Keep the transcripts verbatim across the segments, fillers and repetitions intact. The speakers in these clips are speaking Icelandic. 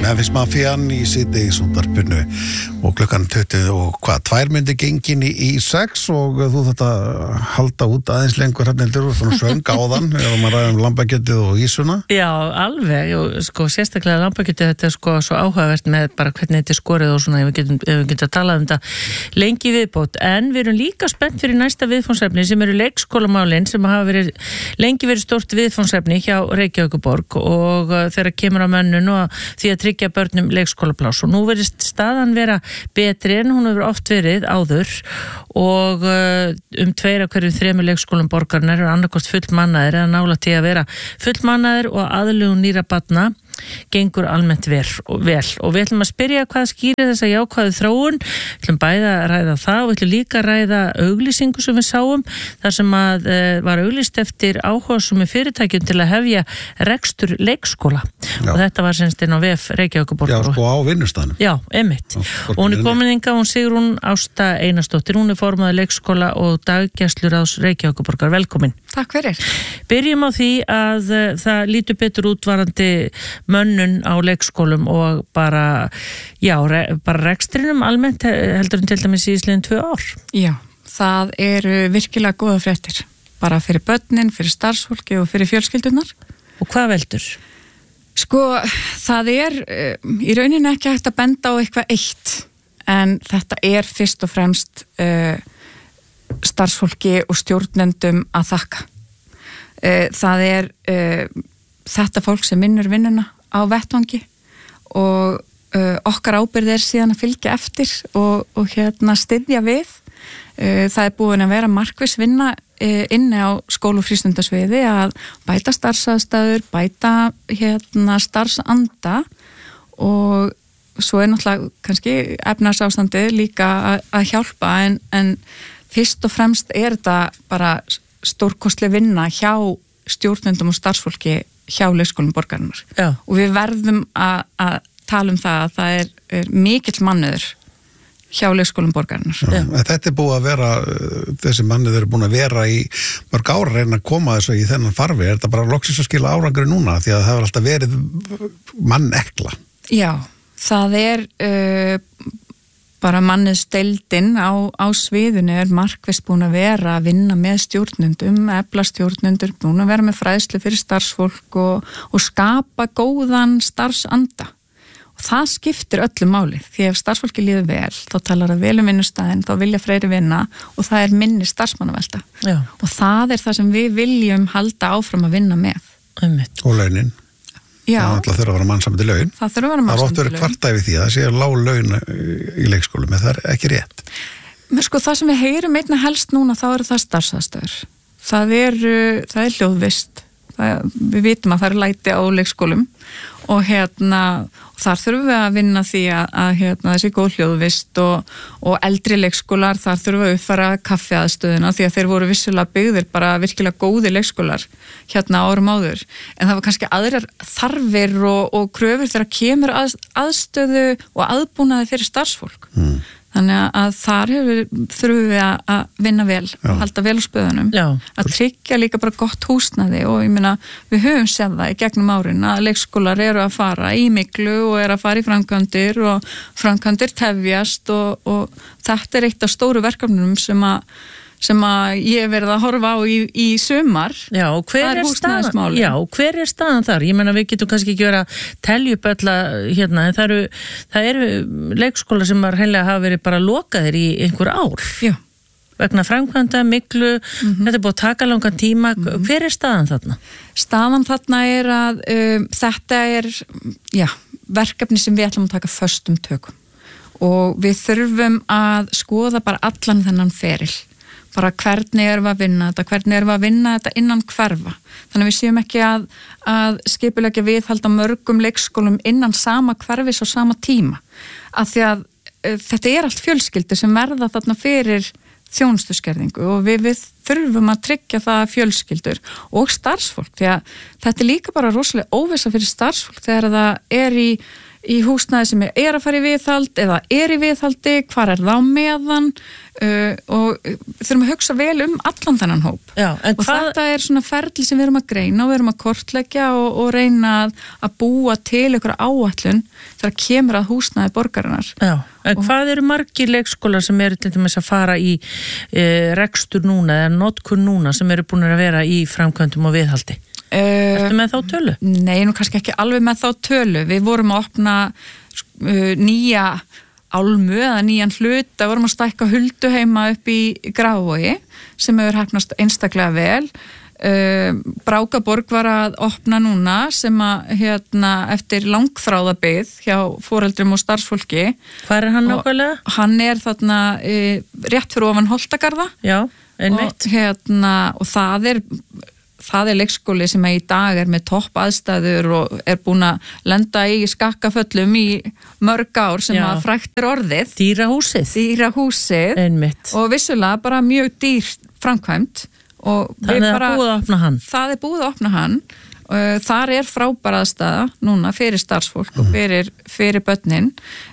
Memphis Mafian í síðdegis útvarpinu og klukkan tuttugu og hvað, tvær myndi gengin í, í sex og þú þetta halda út aðeins lengur Hrafnhildur og svona söng áðan eða maður ræðum lambakjötið og ísuna. Já, alveg, og sko sérstaklega lambakjötið, þetta er sko svo áhugavert með bara hvernig þetta er skorið og svona ef við getum, ef við getum að tala um þetta lengi viðbót, en við erum líka spennt fyrir næsta viðfangsefni sem eru leikskólamálin sem hafa verið, lengi verið stórt viðfangsefni hjá Reykjavíkurborg og uh, þegar kemur á mönnun og því að tryggja börnum leikskólapláss og nú verðist staðan vera betri en hún hefur oft verið áður og uh, um tveir af hverjum þremur leikskólum borgarinnar eru annarkost fullmannaðir eða nálægt til að vera fullmannaðir og aðlögun nýra barna gengur almennt vel og, vel. og við ætlum að spyrja hvað skýrir þessa jákvæðu þróun, við ætlum bæða að ræða það og við ætlum líka að ræða auglýsingu sem við sáum, þar sem að e, var auglýst eftir áhugasömu fyrirtækjum til að hefja rekstur leikskóla. Já. Og þetta var semst inn á vef Reykjavíkurborgar. Já, sko á vinnustaðnum. Já, einmitt. Já, og hún er komin hingað, hún Sigrún Ásta Einarsdóttir, hún er formaður leikskóla og daggæsluráðs Reykjavíkurborgar. Velkomin. Takk fyrir. Byrjum á því að uh, það lítur betur út varandi mönnun á leikskólum og bara, já, re, bara rekstrinum almennt heldur en til dæmis í ísliðin tvö ár. Já, það eru virkilega góða fréttir, bara fyrir börnin, fyrir starfsfólki og fyrir fjölskyldunar. Og hvað veldur? Sko, það er uh, í rauninni ekki hægt að benda á eitthvað eitt, en þetta er fyrst og fremst uh, starfsfólki og stjórnendum að þakka. Uh, það er uh, þetta fólk sem vinnur vinnuna á vettvangi og uh, okkar ábyrgð er síðan að fylgja eftir og, og hérna styðja við. Uh, það er búin að vera markviss vinna uh, inni á skóla- og frístundasviði að bæta starfsaðstæður, bæta hérna starfsanda og svo er náttúrulega kannski efnahagsástandið líka að, að hjálpa en, en fyrst og fremst er þetta bara stórkostleg vinna hjá stjórnendum og starfsfólki hjá leikskólum borgarinnar. Já. Og við verðum að, að tala um það að það er, er mikill mannöður hjá leikskólum borgarinnar. Já. Þetta er búið að vera, þessi mannöður eru búin að vera í mörg ára reyna að koma þessu í þennan farfi. Er þetta bara loksins að skila árangri núna því að það hefur alltaf verið mannekla? Já, það er uh, bara manniðsdeildin á, á sviðinu er markvisst búin að vera að vinna með stjórnendum, efla stjórnendur, búin að vera með fræðslu fyrir starfsfólk og, og skapa góðan starfsanda. Og það skiptir öllu máli, því ef starfsfólki líður vel, þá talar það vel um vinnustæðin, þá vilja fleiri vinna og það er minni starfsmannavelta. Já. Og það er það sem við viljum halda áfram að vinna með. Einmitt. Og launin. Já. Það alltaf þurfa að vera mannsamandi laun. Það þurfa að vera mannsamandi laun. Það er oft verið kvartæfi því að það sé lág laun í leikskólum, en það er ekki rétt. Men sko það sem við heyrum einna helst núna, þá eru það starfsaðstöður. Það er, það er hljóðvist. Það, við vitum að það er læti á leikskólum og hérna þar þurfum við að vinna því að, að hérna, þessi góð hljóðvist og, og eldri leikskólar, þar þurfum við að uppfara kaffiaðstöðuna því að þeir voru vissulega byggðir bara virkilega góði leikskólar hérna árum áður, en það var kannski aðrar þarfir og, og kröfur þegar kemur að, aðstöðu og aðbúnaði fyrir starfsfólk. Mm. Þannig að þar hefur, þurfum við að vinna vel, Já. Halda vel á spöðunum, Já. Að tryggja líka bara gott húsnæði og ég meina við höfum séð það í gegnum árin að leikskólar eru að fara í miklu og eru að fara í framkvæmdir og framkvæmdir tefjast og, og þetta er eitt af stóru verkefnum sem að sem að ég hef verið að horfa á í, í sumar. Já, og hver er, er staðan? Já, hver er staðan þar? Ég meina við getum kannski ekki verið að telja upp öll að hérna, en það eru, það eru leikskóla sem að heila hafa verið bara lokaðir í einhver ár. Já. Vegna framkvæmda, miklu, mm-hmm. þetta er búið að taka langan tíma. Mm-hmm. Hver er staðan þarna? Staðan þarna er að um, þetta er, já, verkefni sem við ætlum að taka föstum tökum og við þurfum að skoða bara allan þennan feril. Bara hvernig erum við að vinna þetta, hvernig erum við að vinna þetta innan hverfa. Þannig að við séum ekki að, að skipulegja viðhalda mörgum leikskólum innan sama hverfis á sama tíma. Af því að e, þetta er allt fjölskyldur sem verða þarna fyrir þjónustuskerðingu og við, við þurfum að tryggja það fjölskyldur og starfsfólk. Því að þetta er líka bara rosalega óvissa fyrir starfsfólk þegar það er í í húsnæði sem er að fara í viðhald eða er í viðhaldi, hvar er það á meðan uh, og þurfum að hugsa vel um allan þennan hóp. Já, en og hvað... þetta er svona ferli sem við erum að greina og við erum að kortleggja og, og reyna að, að búa til ykkur áætlun þegar kemur að húsnæði borgarinnar. Já, en og... hvað eru margir leikskólar sem eru til dæmis að fara í e, rekstur núna eða notkun núna sem eru búin að vera í framkvæmdum og viðhaldi? Ertu með þá tölu? Nei, nú kannski ekki alveg með þá tölu. Við vorum að opna uh, nýja álmu eða nýjan hluta, vorum að stækka hulduheima upp í Grafarvogi sem hefur heppnast einstaklega vel. Uh, Brákaborg var að opna núna sem að hérna eftir langþráðabið hjá foreldrum og starfsfólki. Hvað er hann nákvæmlega? Hann er þarna uh, rétt fyrir ofan Holtagarða. Já, einmitt. Og, hérna, og það er það er leikskóli sem í dag er með topp aðstæður og er búin að lenda í skakkaföllum í mörg ár sem Já. Að frækt er orðið. Dýrahúsið. Dýrahúsið. Einmitt. Og vissulega bara mjög dýr framkvæmt. Og það er búið að opna hann. Það er búið að opna hann. Þar er frábær aðstæða núna fyrir starfsfólk mm. og fyrir, fyrir börnin.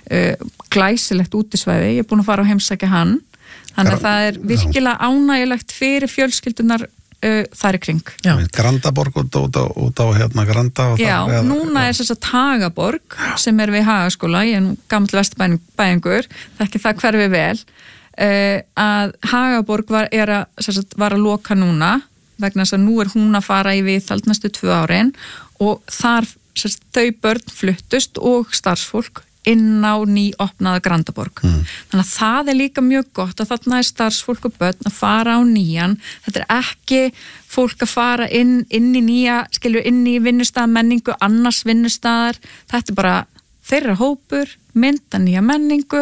Glæsilegt útisvæði. Ég er búin að fara og heimsækja hann. Þannig að það er virkilega ánægilegt fyrir fjölskyldunar Uh, þar í kring. Já. Grandaborg út, út, út, út á hérna Granda og Já, það, núna er þess að Hagaborg sem er við Hagaskóla, ég er nú gamall vesturbæingur, þekki það hverfi vel uh, að Hagaborg var, er að, sagt, var að loka núna vegna þess að nú er hún að fara í viðhald næstu tvö árin og þar sagt, þau börn fluttust og starfsfólk inn á nýopnaða Grandaborg. Mm. Þannig að það er líka mjög gott að þarna er starfsfólk og börn að fara á nýjan. Þetta er ekki fólk að fara inn, inn í nýja, skilju inn í vinnustæða menningu, annars vinnustæðar. Þetta er bara þeirra hópur, mynda nýja menningu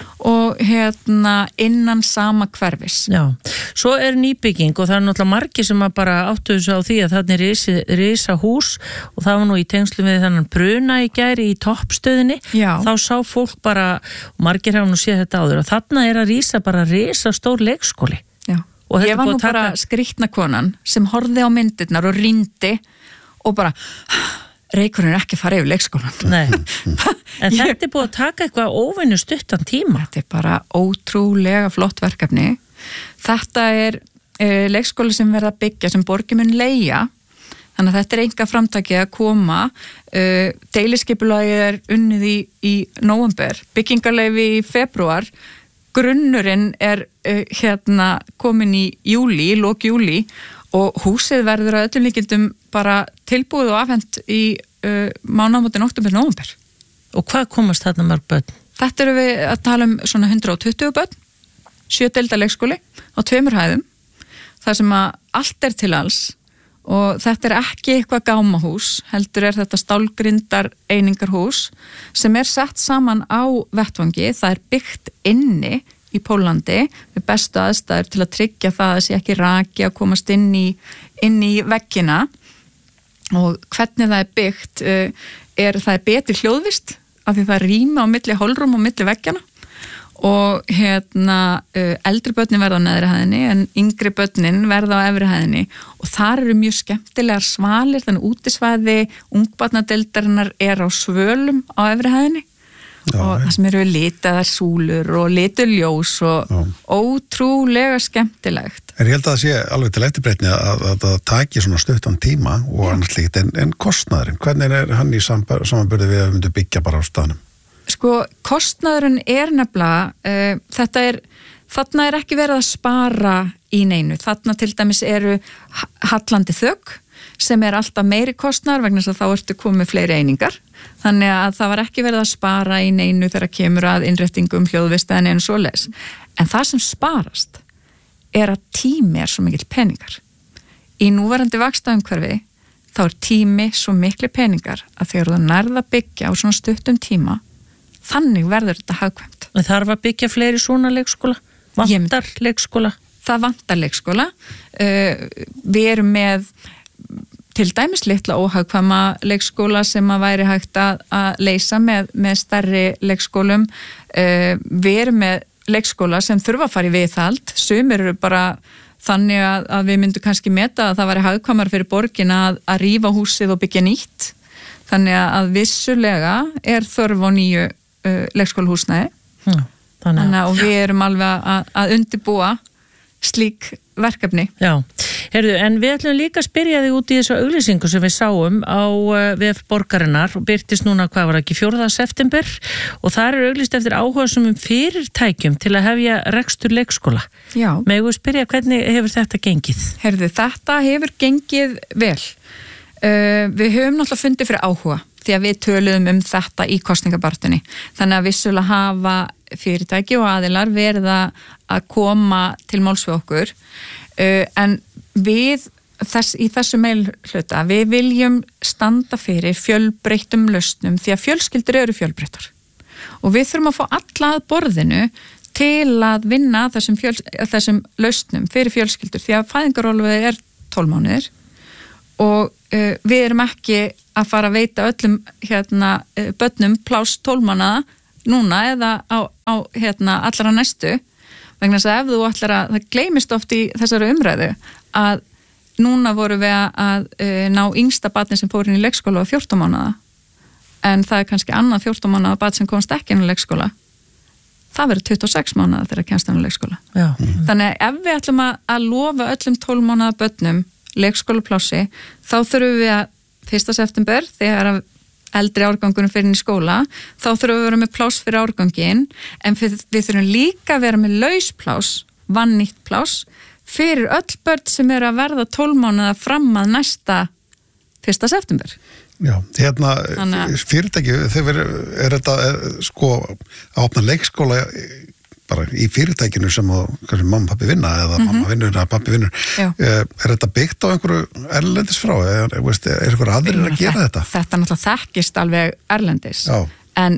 og hérna innan sama hverfis. Já, svo er nýbygging og það er náttúrulega margir sem að bara áttu þessu á því að þarna er risa, risa hús og það var nú í tengslu við þannan bruna í gæri í toppstöðinni. Já. Þá sá fólk bara, margir hafa nú séð þetta áður og þarna er að risa bara risa stór leikskóli. Já, og ég var nú taka... bara skrýtna konan sem horfði á myndirnar og rýndi og bara... Reykurinn er ekki að fara yfir leikskólan. Nei, en þetta er búið að taka eitthvað óvenju stuttan tíma. Þetta er bara ótrúlega flott verkefni. Þetta er uh, leikskóli sem verða að byggja, sem borgin mun leigja. Þannig að þetta er enga framtaki að koma. Uh, Deiliskipulagið er unnið í, í nóvember, byggingarleyfi í febrúar. Grunnurinn er uh, hérna komin í júlí, í lok júlí. Og húsið verður að öllum líkildum bara tilbúið og afhent í uh, mánaðamótin október nóvember. Og hvað komast þarna mörg börn? Þetta eru við að tala um svona hundrað og tuttugu börn, sjö deilda leikskóli á tveimur hæðum, þar sem að allt er til alls og þetta er ekki eitthvað gámahús, heldur er þetta stálgrindar einingarhús sem er sett saman á vettvangi, það er byggt inni í Pólandi með bestu aðstæður til að tryggja það að sé ekki raki að komast inn í, inn í veggina og hvernig það er byggt er það er betri hljóðvist af því það er rýma á milli hólrum og milli veggina og hérna eldri börnin verða á neðri hæðinni en yngri börnin verða á efri hæðinni og þar eru mjög skemmtilegar svalir þannig útisvæði, ungbarnadeildarinnar er á svölum á efri hæðinni. Já, og það sem eru litaðar súlur og lituljós og já. Ótrúlega skemmtilegt. En ég held að það sé alveg til eftirbreytni að það taki svona stuttan tíma og annars líkt en, en kostnaðurinn, hvernig er hann í samanburði við að við myndum byggja bara á staðnum? Sko, kostnaðurinn er nefnilega, uh, þetta er, þarna er ekki verið að spara í neinu, þarna til dæmis eru hallandi þögg sem er alltaf meiri kostnaður vegna þess að þá ertu komið fleiri einingar. Þannig að það var ekki verið að spara í neinu þegar kemur að innréttingum hljóðvista en einu svoleiðis. En það sem sparast er að tími er svo mikil peningar. Í núverandi vaxtaumhverfi þá er tími svo mikli peningar að þegar þú nærð að byggja á svona stuttum tíma, þannig verður þetta hagkvæmt. Það þarf að byggja fleiri svona leikskóla? Vantar leikskóla? Það vantar leikskóla. Uh, við erum með til dæmis litla óhagkvæma leikskóla sem að væri hægt að, að leysa með, með stærri leikskólum. Uh, við erum með leikskóla sem þurfa að fara í viðhald. Sumir eru bara þannig að, að við myndum kannski meta að það væri hagkvæmar fyrir borgin að, að rífa húsið og byggja nýtt. þannig að vissulega er þörf á nýju uh, leikskólahúsnæði Já, þannig, þannig að og við erum alveg að, að undirbúa slík verkefni. Já, heyrðu, en við ætlum líka að spyrja þig út í þessu auglýsingu sem við sáum á vef borgarinnar og byrtist núna, hvað var ekki, fjórða september og það er auglýst eftir áhugasumum fyrirtækjum til að hefja rekstur leikskóla. Já. Megum við spyrja hvernig hefur þetta gengið? Heyrðu, þetta hefur gengið vel. Uh, við höfum náttúrulega fundið fyrir áhuga því að við töluðum um þetta í kosningabartunni. Þannig að vissulega hafa fyrirtæki og aðilar verið að koma til máls við okkur. Uh, en við þess, í þessu meilhluta, við viljum standa fyrir fjölbreyttum lausnum því að fjölskyldur eru fjölbreyttar. Og við þurfum að fá alla að borðinu til að vinna þessum, fjöl, þessum lausnum fyrir fjölskyldur því að fæðingarorlofið er tólf mánuðir og uh, við erum ekki að fara að veita öllum hérna, uh, börnum pláss tólf mánaða núna eða á, á hérna, allra næstu vegna þess að ef þú ætlar að, það gleymist oft í þessari umræðu að núna voru við að, að uh, ná yngsta barni sem fór inn í leikskóla á fjórtán mánaða en það er kannski annað fjórtán mánaða barn sem komst ekki inn í leikskóla það verður tuttugu og sex mánaða þegar kemst inn í leikskóla. Já. Þannig að ef við ætlum að, að lofa öllum tólf mánaða börnum leikskólaplássi, þá þurfum við að fyrsta september, þegar að eldri árgangunum fyrir inn í skóla, þá þurfum við að vera með pláss fyrir árgangin, en við, við þurfum líka að vera með lauspláss, vannýtt pláss, fyrir öll börn sem eru að verða tólf mánaða fram að næsta fyrsta september. Já, hérna Þannig... fyrirtæki, þegar er þetta er, sko að opna leikskóla bara í fyrirtækinu sem að, kannski mamma og pappi vinna eða mm-hmm. mamma vinnur eða pappi vinnur er, er þetta byggt á einhverju erlendis frá er, er, er einhverju aðrir að gera þetta? Þetta náttúrulega þekkist alveg erlendis Já. En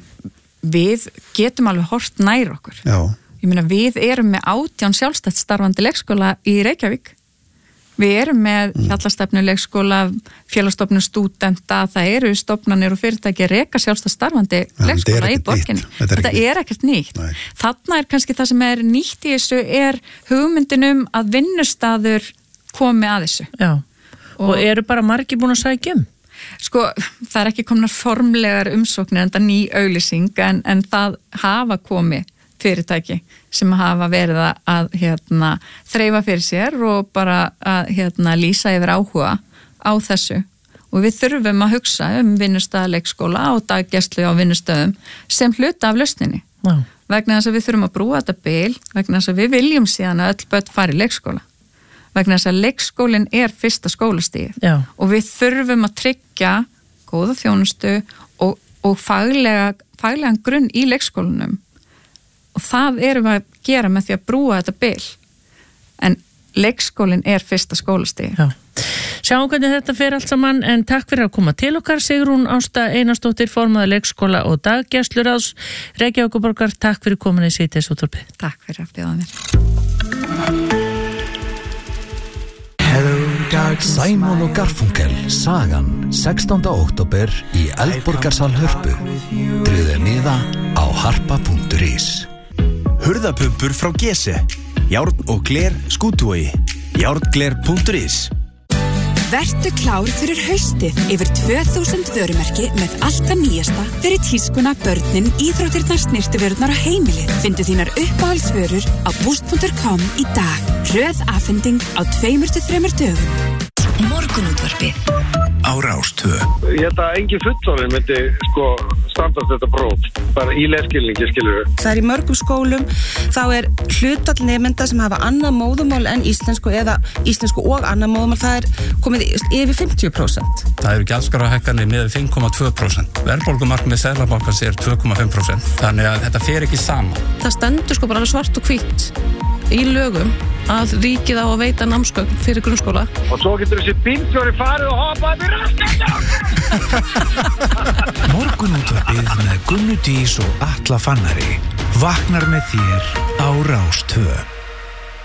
við getum alveg hort nær okkur. Já. Ég meina við erum með átján sjálfstætt starfandi leikskóla í Reykjavík. Við erum með hjallastefnu leikskóla, félagsstofnun stúdenta, það eru stofnanir og fyrirtæki reka sjálfstætt starfandi leikskóla í borginni. Þetta er, Þetta er ekkert nýtt. Nei. Þarna er kannski það sem er nýtt í þessu er hugmyndinum að vinnustaður komi að þessu. Já, og, og eru bara margir búin að sækja um? Sko, það er ekki komnar formlegar umsóknir en það ný auglýsing en, en það hafa komið fyrirtæki sem hafa verið að, að hérna, þreifa fyrir sér og bara að hérna, lýsa yfir áhuga á þessu og við þurfum að hugsa um vinnustaðleikskóla og daggæslu á vinnustöðum sem hluta af lausninni. Já. Vegna þess að við þurfum að brúa þetta bil, vegna þess að við viljum síðan að öll börn fari í leikskóla. Vegna þess að leikskólinn er fyrsta skólastigið Já. Og við þurfum að tryggja góða þjónustu og, og faglega, faglegan grunn í leikskólanum. Og það erum við að gera með því að brúa þetta bil. En leikskólinn er fyrsta skólastigi. Já. Sjáum hvernig þetta fer allt saman, en takk fyrir að koma til okkar. Sigrún Ásta Einarsdóttir, formaður leikskóla og daggæsluráðs Reykjavíkurborgar. Takk fyrir komin í Síðdegisútvarpið. Takk fyrir að bjóða mér. Simon og Garfunkel, Sagan, sextánda október í Eldborgarsal Hörpu. Tryggðu miða á harpa punktur is. Hurðapumpur frá Gese. Járn og gler Skútuvogi. járngler punktur is. Vertu klár fyrir haustið yfir tvö þúsund vörumerki með allt það nýjasta fyrir tískuna, börnin, íþróttirnar, snyrtivörurnar og heimilið. Findu þínar uppáhaldsvörur á boost punktur com í dag. Hröð afhending á tveimur til þremur dögum. Morgunútvarpið á Rás tvö. Ég held að engin fullorðinn myndi sko standast þetta próf, bara í lesskilningi, skilur við. Það er í mörgum skólum, þá er hlutfall nemenda sem hafa annað móðumál en íslensku eða íslensku og annað móðumál, það er komið yfir fimmtíu prósent. Það eru gjaldskrárahækkanir með fimm komma tvö prósent. Verðbólgumarkmið Seðlabankans er tvö komma fimm prósent. Þannig að þetta fer ekki saman. Það stendur sko bara alveg svart og hvítt í lögum að ríkið á að veita námsgögn fyrir grunnskóla. Og svo getur þessi bílstjóri farið og hoppað mér raskættu! Morgunútvarpið með Gunnu Dís og Atla Fannari vaknar með þér á Rás tvö.